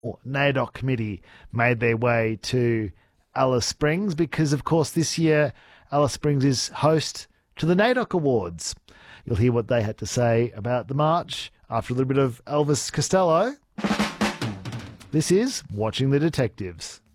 or NAIDOC committee made their way to Alice Springs because, of course, this year Alice Springs is host to the NAIDOC Awards. You'll hear what they had to say about the march after a little bit of Elvis Costello. This is Watching the Detectives.